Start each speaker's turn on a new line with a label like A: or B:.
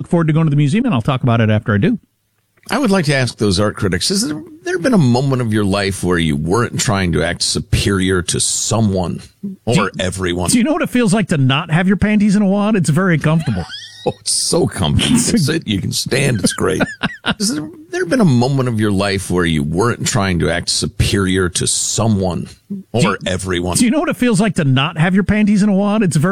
A: look forward to going to the museum, and I'll talk about it after I do.
B: I would like to ask those art critics, has there been a moment of your life where you weren't trying to act superior to someone or everyone?
A: Do you know what it feels like to not have your panties in a wad? It's very comfortable.
B: Oh, it's so comfortable. You can sit, you can stand, it's great. Has there been a moment of your life where you weren't trying to act superior to someone or everyone?
A: Do you know what it feels like to not have your panties in a wad? It's very